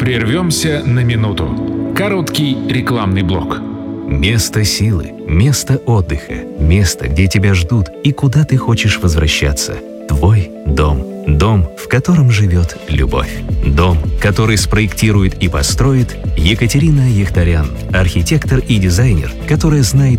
Прервемся на минуту. Короткий рекламный блок. Место силы, место отдыха, место, где тебя ждут и куда ты хочешь возвращаться. Твой дом. Дом, в котором живет любовь. Дом, который спроектирует и построит Екатерина Яхтарян, архитектор и дизайнер, которая знает